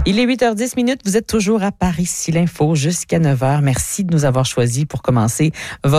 Il est 8h10, vous êtes toujours à Paris ici l'info jusqu'à 9h. Merci de nous avoir choisis pour commencer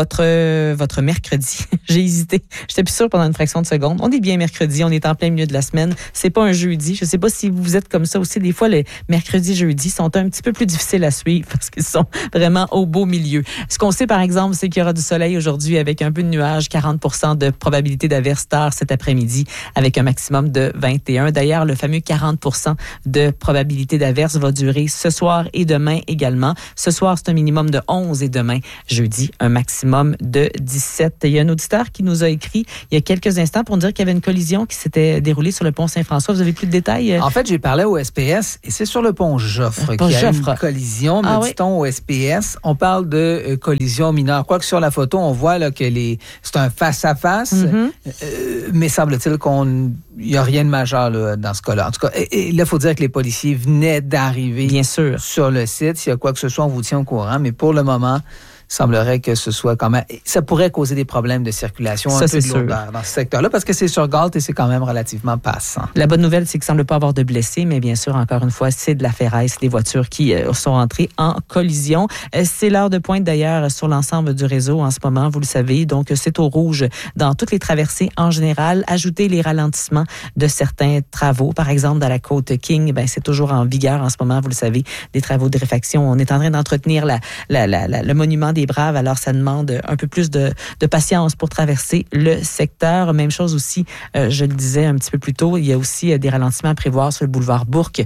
votre mercredi. J'ai hésité. J'étais plus sûre pendant une fraction de seconde. On est bien mercredi, on est en plein milieu de la semaine. C'est pas un jeudi. Je sais pas si vous êtes comme ça aussi. Des fois, les mercredis, jeudis sont un petit peu plus difficiles à suivre parce qu'ils sont vraiment au beau milieu. Ce qu'on sait, par exemple, c'est qu'il y aura du soleil aujourd'hui avec un peu de nuages, 40% de probabilité d'averse tard cet après-midi avec un maximum de 21. D'ailleurs, le fameux 40% de probabilité d'averse va durer ce soir et demain également. Ce soir, c'est un minimum de 11 et demain, jeudi, un maximum de 17. Il y a un auditeur qui nous a écrit il y a quelques instants pour nous dire qu'il y avait une collision qui s'était déroulée sur le pont Saint-François. Vous avez plus de détails? En fait, j'ai parlé au SPS et c'est sur le pont Joffre qu'il y a une collision. Mais dit-on au SPS, on parle de collision mineure. Quoique sur la photo, on voit là, que c'est un face-à-face, mais semble-t-il qu'il n'y a rien de majeur là, dans ce cas-là. En tout cas, et là, il faut dire que les policiers venaient d'arriver bien sûr sur le site. S'il y a quoi que ce soit, on vous tient au courant. Mais pour le moment, il semblerait que ce soit quand même... Ça pourrait causer des problèmes de circulation, un peu de lourdeur dans ce secteur-là, parce que c'est sur Galt et c'est quand même relativement passant. La bonne nouvelle, c'est qu'il ne semble pas avoir de blessés, mais bien sûr, encore une fois, c'est de la ferraille, c'est des voitures qui sont entrées en collision. C'est l'heure de pointe, d'ailleurs, sur l'ensemble du réseau en ce moment, vous le savez. Donc, c'est au rouge dans toutes les traversées en général. Ajoutez les ralentissements de certains travaux. Par exemple, dans la côte King, c'est toujours en vigueur en ce moment, vous le savez, des travaux de réfaction. On est en train d'entretenir le monument des Braves, alors ça demande un peu plus de patience pour traverser le secteur. Même chose aussi, je le disais un petit peu plus tôt, il y a aussi des ralentissements à prévoir sur le boulevard Bourque,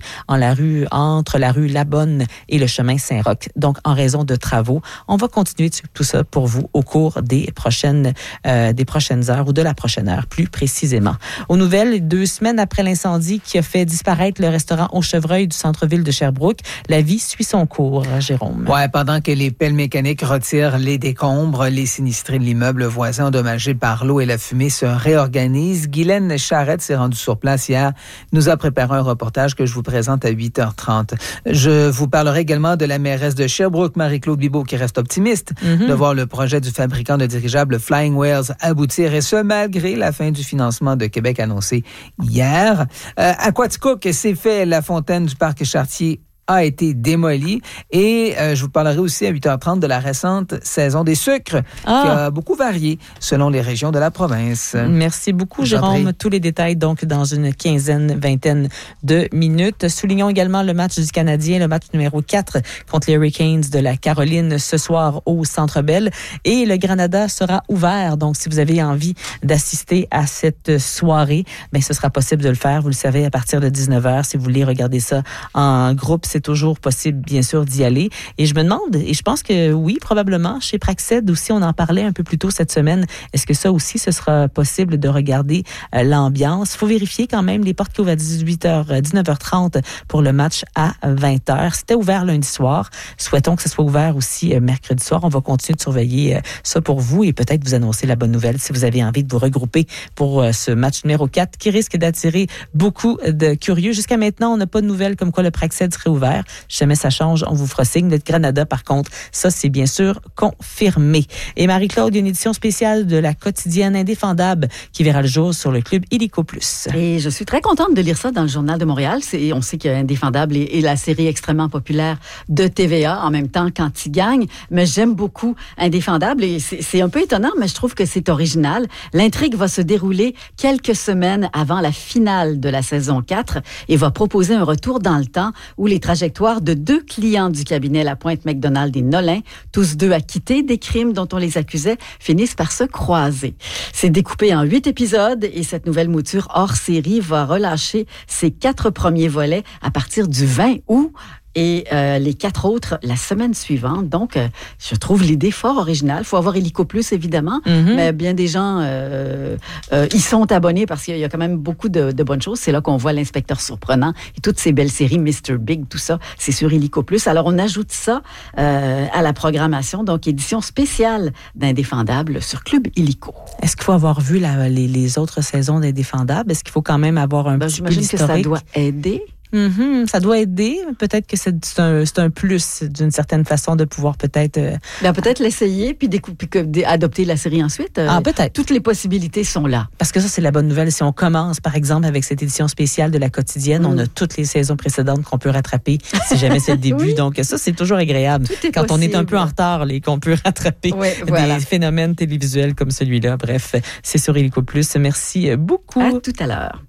entre la rue Labonne et le chemin Saint-Roch. Donc, en raison de travaux, on va continuer tout ça pour vous au cours des prochaines heures ou de la prochaine heure, plus précisément. Aux nouvelles, 2 semaines après l'incendie qui a fait disparaître le restaurant Au Chevreuil du centre-ville de Sherbrooke, la vie suit son cours, Jérôme. Ouais, pendant que les pelles mécaniques retirent les décombres, les sinistrés de l'immeuble voisin endommagé par l'eau et la fumée se réorganisent. Guylaine Charette s'est rendue sur place hier, nous a préparé un reportage que je vous présente à 8h30. Je vous parlerai également de la mairesse de Sherbrooke, Marie-Claude Bibeau, qui reste optimiste de voir le projet du fabricant de dirigeables Flying Whales aboutir, et ce, malgré la fin du financement de Québec annoncé hier. À Quaticook, c'est fait, la fontaine du parc Chartier a été démolie. Et je vous parlerai aussi à 8h30 de la récente saison des sucres, qui a beaucoup varié selon les régions de la province. Merci beaucoup, Jérôme. Tous les détails, donc, dans une vingtaine de minutes. Soulignons également le match du Canadien, le match numéro 4 contre les Hurricanes de la Caroline ce soir au Centre Bell. Et le Granada sera ouvert. Donc, si vous avez envie d'assister à cette soirée, ce sera possible de le faire. Vous le savez, à partir de 19h, si vous voulez regarder ça en groupe, c'est toujours possible, bien sûr, d'y aller. Et je me demande, et je pense que oui, probablement, chez Praxed aussi, on en parlait un peu plus tôt cette semaine. Est-ce que ça aussi, ce sera possible de regarder l'ambiance? Il faut vérifier quand même, les portes qui ouvrent à 19h30 pour le match à 20h. C'était ouvert lundi soir. Souhaitons que ce soit ouvert aussi mercredi soir. On va continuer de surveiller ça pour vous et peut-être vous annoncer la bonne nouvelle si vous avez envie de vous regrouper pour ce match numéro 4 qui risque d'attirer beaucoup de curieux. Jusqu'à maintenant, on n'a pas de nouvelles comme quoi le Praxed serait ouvert. Si jamais ça change, on vous fera signe. Le Granada, par contre, ça, c'est bien sûr confirmé. Et Marie-Claude, il y a une édition spéciale de la quotidienne Indéfendable qui verra le jour sur le club Illico Plus. Et je suis très contente de lire ça dans le Journal de Montréal. On sait que Indéfendable est la série extrêmement populaire de TVA en même temps quand il gagne. Mais j'aime beaucoup Indéfendable et c'est un peu étonnant, mais je trouve que c'est original. L'intrigue va se dérouler quelques semaines avant la finale de la saison 4 et va proposer un retour dans le temps où les trajectoires de 2 clients du cabinet Lapointe McDonald et Nolin, tous 2 acquittés des crimes dont on les accusait, finissent par se croiser. C'est découpé en 8 épisodes et cette nouvelle mouture hors série va relâcher ses 4 premiers volets à partir du 20 août. Et les 4 autres la semaine suivante. Donc, je trouve l'idée fort originale. Il faut avoir Illico Plus, évidemment, mais bien des gens y sont abonnés parce qu'il y a quand même beaucoup de bonnes choses. C'est là qu'on voit l'Inspecteur Surprenant et toutes ces belles séries, Mr. Big, tout ça, c'est sur Illico Plus. Alors, on ajoute ça à la programmation, donc édition spéciale d'Indéfendable sur Club Illico. Est-ce qu'il faut avoir vu les autres saisons d'Indéfendable? Est-ce qu'il faut quand même avoir un petit peu d'historique? J'imagine que ça doit aider. Ça doit aider. Peut-être que c'est un plus d'une certaine façon de pouvoir peut-être... peut-être l'essayer puis adopter la série ensuite. Peut-être. Toutes les possibilités sont là. Parce que ça, c'est la bonne nouvelle. Si on commence, par exemple, avec cette édition spéciale de la quotidienne, on a toutes les saisons précédentes qu'on peut rattraper si jamais c'est le début. Oui. Donc ça, c'est toujours agréable. Quand possible. On est un peu en retard et qu'on peut rattraper voilà. des phénomènes télévisuels comme celui-là. Bref, c'est sur Illico Plus. Merci beaucoup. À tout à l'heure.